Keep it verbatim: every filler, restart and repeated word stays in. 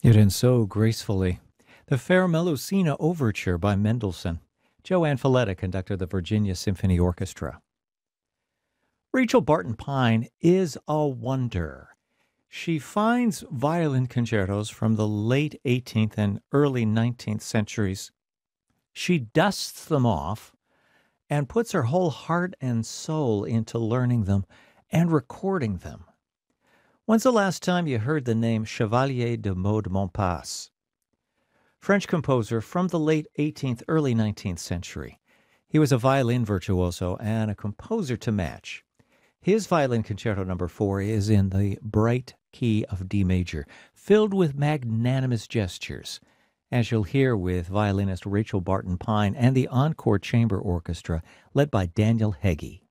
It ends so gracefully. The Fair Melusina Overture by Mendelssohn. Joanne Falletta conducted the Virginia Symphony Orchestra. Rachel Barton Pine is a wonder. She finds violin concertos from the late eighteenth and early nineteenth centuries. She dusts them off and puts her whole heart and soul into learning them and recording them. When's the last time you heard the name Chevalier de Maud Montpas? French composer from the late eighteenth, early nineteenth century. He was a violin virtuoso and a composer to match. His violin concerto number four is in the bright key of D major, filled with magnanimous gestures, as you'll hear with violinist Rachel Barton Pine and the Encore Chamber Orchestra, led by Daniel Heggie.